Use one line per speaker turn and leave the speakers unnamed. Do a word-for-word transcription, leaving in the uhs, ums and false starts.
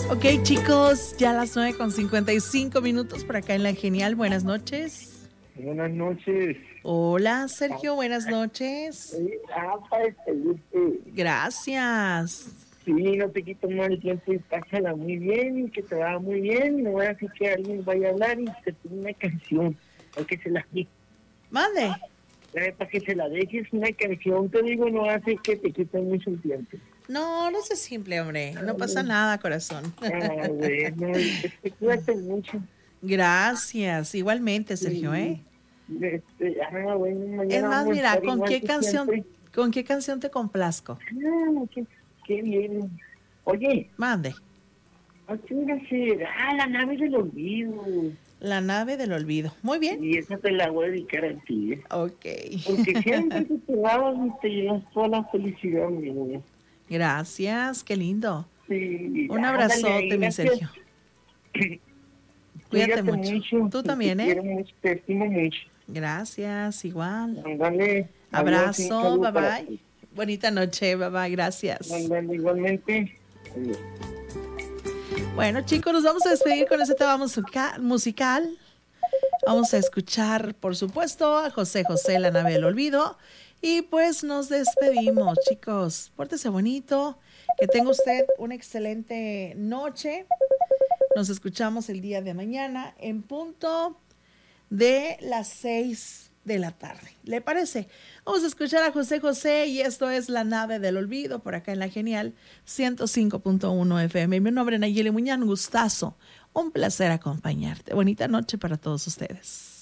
Ok, chicos, ya a las nueve con cincuenta y cinco minutos por acá en La Genial. Buenas noches.
Buenas noches.
Hola, Sergio, buenas noches.
Ah, para despedirte.
Gracias.
Sí, no te quito más el tiempo y pásala muy bien y que te vaya muy bien. No voy a decir que alguien vaya a hablar y te pide una canción. Para que se la
Mande.
eh, para que se la dejes una canción, te digo, no hace que te quiten mucho el tiempo.
No, no seas simple, hombre. No pasa nada, corazón.
Ah, bueno, este, cuídate mucho.
Gracias. Igualmente, Sergio, ¿eh?
Este, ah, bueno, mañana
Es más,
vamos a
mira,
estar
¿con
igual
qué
que
canción,
siempre.
con qué canción te complazco?
Ah, qué, qué bien. Oye,
Mande.
¿a qué hora será? Ah, la nave del olvido.
La nave del olvido. Muy bien.
Y esa te la voy a dedicar a ti, ¿eh?
Ok.
Porque siempre que te dabas y te llevas toda la felicidad, mi niña.
Gracias, qué lindo.
Sí,
Un
ándale,
abrazote, mi
gracias.
Sergio. Cuídate
Cuídate
mucho.
mucho.
Tú
Te
también,
quiero
¿eh?
mucho, te estimo mucho.
Gracias, igual.
Ándale, adiós y un
Abrazo,
saludo
bye
para
bye.
ti.
Bonita noche, bye bye, gracias.
Ándale, igualmente. Adiós.
Bueno, chicos, nos vamos a despedir con este tema musica- musical. Vamos a escuchar, por supuesto, a José José, La Nave del Olvido. Y pues nos despedimos, chicos. Pórtese bonito. Que tenga usted una excelente noche. Nos escuchamos el día de mañana en punto de las seis de la tarde. ¿Le parece? Vamos a escuchar a José José y esto es La Nave del Olvido por acá en La Genial ciento cinco punto uno F M. Mi nombre es Nayeli Muñán, gustazo. Un placer acompañarte. Bonita noche para todos ustedes.